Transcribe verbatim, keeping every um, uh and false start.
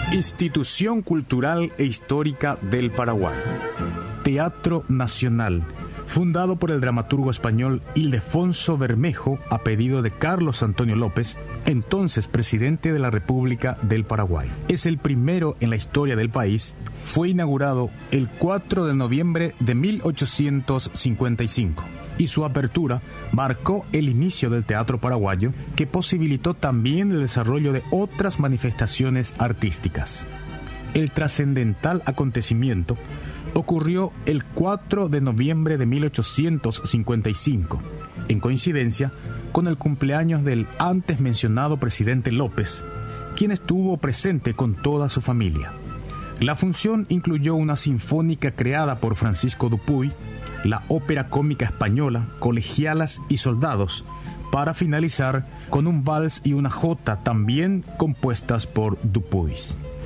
Institución Cultural e Histórica del Paraguay. Teatro Nacional, fundado por el dramaturgo español Ildefonso Bermejo a pedido de Carlos Antonio López, entonces presidente de la República del Paraguay. Es el primero en la historia del país. Fue inaugurado el cuatro de noviembre de mil ochocientos cincuenta y cinco y su apertura marcó el inicio del teatro paraguayo, que posibilitó también el desarrollo de otras manifestaciones artísticas. El trascendental acontecimiento ocurrió el cuatro de noviembre de mil ochocientos cincuenta y cinco, en coincidencia con el cumpleaños del antes mencionado presidente López, quien estuvo presente con toda su familia. La función incluyó una sinfónica creada por Francisco Dupuy, la ópera cómica española Colegialas y Soldados, para finalizar con un vals y una jota también compuestas por Dupuy.